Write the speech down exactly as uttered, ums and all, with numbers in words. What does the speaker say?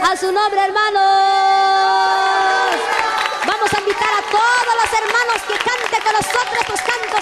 A su nombre, hermanos. Vamos a invitar a todos los hermanos que canten con nosotros estos cantos